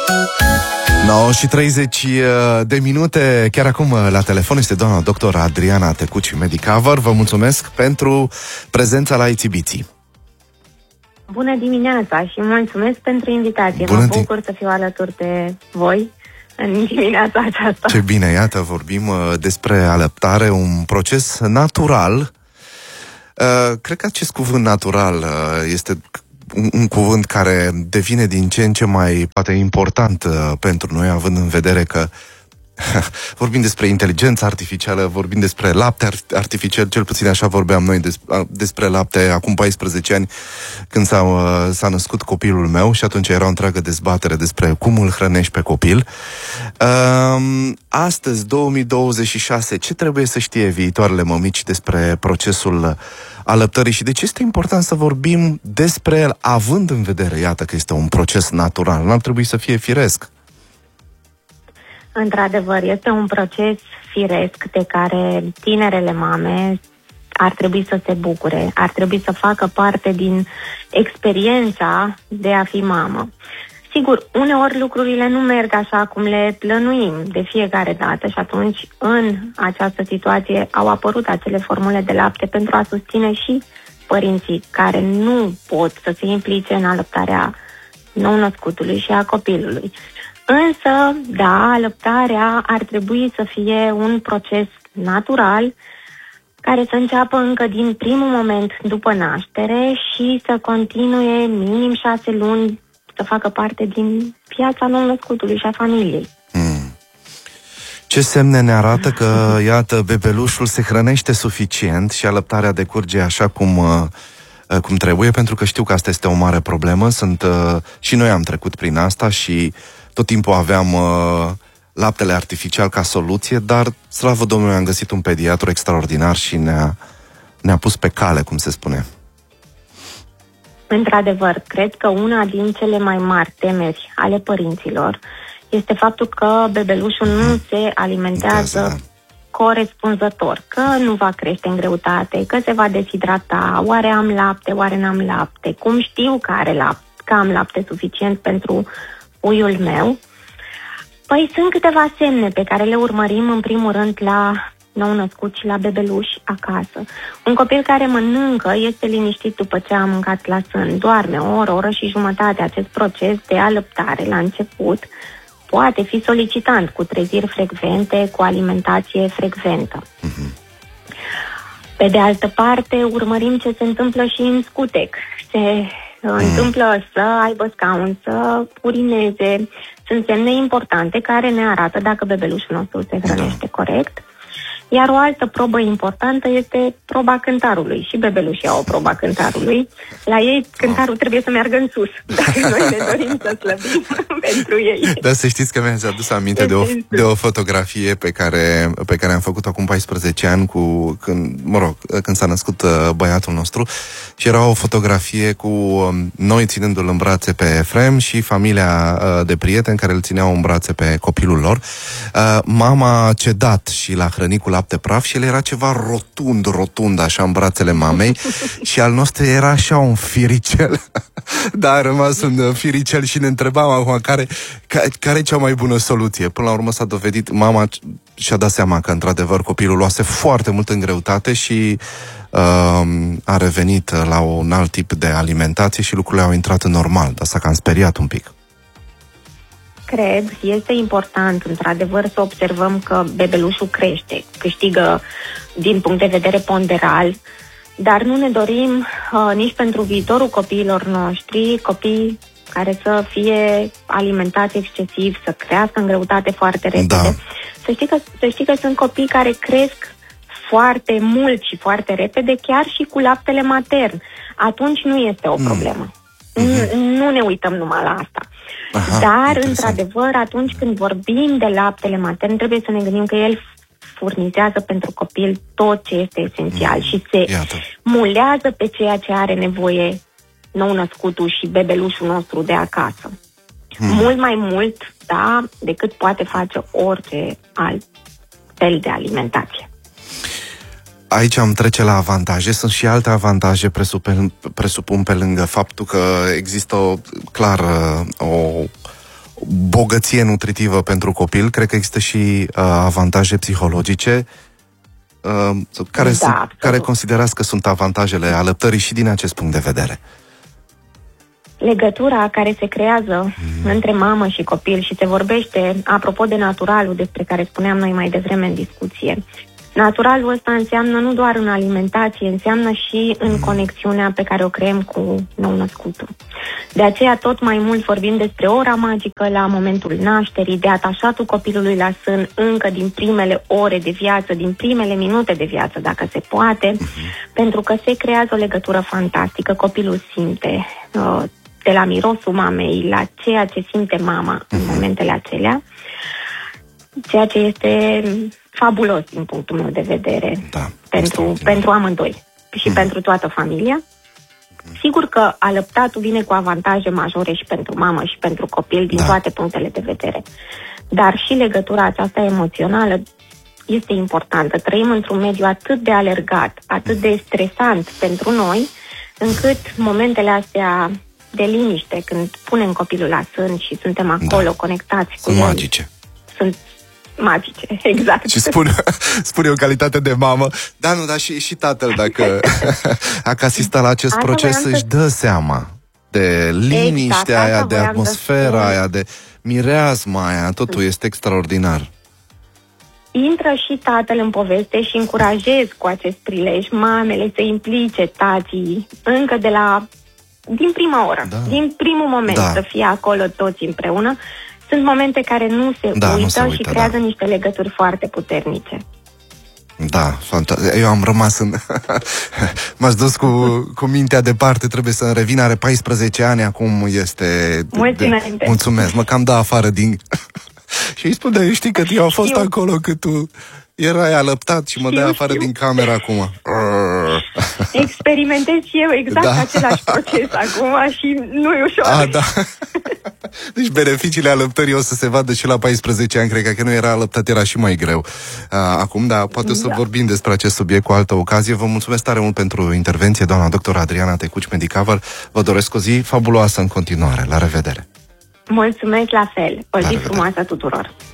9:30 chiar acum la telefon este doamna doctor Adriana Tecuci, Medicover. Vă mulțumesc pentru prezența la ITBT. Bună dimineața și mulțumesc pentru invitație. Mă bucur să fiu alături de voi în dimineața aceasta. Ce bine, iată, vorbim despre alăptare, un proces natural. Cred că acest cuvânt natural este un cuvânt care devine din ce în ce mai poate important pentru noi, având în vedere că vorbim despre inteligență artificială, vorbim despre lapte artificial, cel puțin așa vorbeam noi despre lapte acum 14 ani, când s-a născut copilul meu și atunci era o întreagă dezbatere despre cum îl hrănești pe copil. Astăzi, 2026, ce trebuie să știe viitoarele mămici despre procesul alăptării și de ce este important să vorbim despre el, având în vedere, iată, că este un proces natural, n-ar trebui să fie firesc? Într-adevăr, este un proces firesc de care tinerele mame ar trebui să se bucure, ar trebui să facă parte din experiența de a fi mamă. Sigur, uneori lucrurile nu merg așa cum le plănuim de fiecare dată și atunci în această situație au apărut acele formule de lapte pentru a susține și părinții care nu pot să se implice în alăptarea nou-născutului și a copilului. Însă, da, alăptarea ar trebui să fie un proces natural care să înceapă încă din primul moment după naștere și să continue minim 6 luni, să facă parte din viața nou-născutului și a familiei. Ce semne ne arată că, iată, bebelușul se hrănește suficient și alăptarea decurge așa cum trebuie? Pentru că știu că asta este o mare problemă. Și noi am trecut prin asta și tot timpul aveam laptele artificial ca soluție, dar, slavă Domnului, am găsit un pediatru extraordinar și ne-a pus pe cale, cum se spune. Într-adevăr, cred că una din cele mai mari temeri ale părinților este faptul că bebelușul nu se alimentează corespunzător, că nu va crește în greutate, că se va deshidrata, oare am lapte, oare n-am lapte, cum știu că am lapte suficient pentru puiul meu. Păi sunt câteva semne pe care le urmărim în primul rând la nou-născut și la bebeluși acasă. Un copil care mănâncă este liniștit după ce a mâncat la sân, doarme o oră și jumătate. Acest proces de alăptare la început poate fi solicitant, cu treziri frecvente, cu alimentație frecventă. Pe de altă parte, urmărim ce se întâmplă și în scutec. Se întâmplă să aibă scaun, să urineze. Sunt semne importante care ne arată dacă bebelușul nostru se hrănește corect. Iar o altă probă importantă este proba cântarului. Și bebelușii au o proba cântarului. La ei cântarul trebuie să meargă în sus, dacă noi ne dorim să slăbim pentru ei. Dar să știți că mi-ați adus aminte de o fotografie pe care am făcut acum 14 ani când s-a născut băiatul nostru și era o fotografie cu noi ținându-l în brațe pe Efrem și familia de prieteni care îl țineau în brațe pe copilul lor. Mama a cedat și l-a hrănit cu lapte praf și el era ceva rotund așa în brațele mamei și al nostru era așa un firicel. Da, a rămas un firicel și ne întrebam acum care e cea mai bună soluție. Până la urmă s-a dovedit, mama și-a dat seama că într-adevăr copilul luase foarte mult în greutate și a revenit la un alt tip de alimentație și lucrurile au intrat în normal, dar s-a cam speriat un pic. Cred, este important, într-adevăr, să observăm că bebelușul crește, câștigă din punct de vedere ponderal, dar nu ne dorim nici pentru viitorul copiilor noștri, copii care să fie alimentați excesiv, să crească în greutate foarte repede. Da. Să știi că sunt copii care cresc foarte mult și foarte repede, chiar și cu laptele matern. Atunci nu este o problemă. Nu ne uităm numai la asta. Dar, într-adevăr, atunci când vorbim de laptele matern, trebuie să ne gândim că el furnizează pentru copil tot ce este esențial și se mulează pe ceea ce are nevoie nou-născutul și bebelușul nostru de acasă. Mult mai mult, da, decât poate face orice alt fel de alimentație. Aici am trece la avantaje. Sunt și alte avantaje, presupun, pe lângă faptul că există o bogăție nutritivă pentru copil, cred că există și avantaje psihologice. Care considerați că sunt avantajele alăptării și din acest punct de vedere? Legătura care se creează între mamă și copil, și se vorbește, apropo de naturalul despre care spuneam noi mai devreme în discuție. Naturalul ăsta înseamnă nu doar în alimentație, înseamnă și în conexiunea pe care o creăm cu nou-născutul. De aceea tot mai mult vorbim despre ora magică la momentul nașterii, de atașatul copilului la sân încă din primele ore de viață, din primele minute de viață, dacă se poate, pentru că se creează o legătură fantastică. Copilul simte de la mirosul mamei la ceea ce simte mama în momentele acelea, ceea ce este fabulos din punctul meu de vedere, pentru amândoi și pentru toată familia. Sigur că alăptatul vine cu avantaje majore și pentru mamă și pentru copil din toate punctele de vedere. Dar și legătura aceasta emoțională este importantă. Trăim într-un mediu atât de alergat, atât de stresant pentru noi, încât momentele astea de liniște, când punem copilul la sân și suntem acolo conectați cu el, magice. Sunt magice, exact. Și spun eu, calitate de mamă, dar și tatăl, dacă asistă la acest proces, își dă seama de liniștea aia, de atmosfera aia, de mireasma aia, totul este extraordinar. Intră și tatăl în poveste și încurajez cu acest prilej mamele să implice tații încă din prima oră, din primul moment, să fie acolo toți împreună. Sunt momente care nu se uită și creează niște legături foarte puternice. Da, fantastic. Eu am rămas m-ați dus cu mintea departe, trebuie să-mi revin, are 14 ani, acum este... Mulțumesc, mă cam afară din... Și îi spune, știi că eu am fost acolo cât tu erai alăptat și mă dai afară din cameră acum. Experimentez și eu exact același proces acum și nu e ușor. Deci beneficiile alăptării o să se vadă și la 14 ani, cred că nu era alăptat, era și mai greu. Acum, poate o să vorbim despre acest subiect cu altă ocazie. Vă mulțumesc tare mult pentru intervenție, doamna doctor Adriana Tecuci, Medicover. Vă doresc o zi fabuloasă în continuare. La revedere! Mulțumesc la fel! O zi frumoasă tuturor!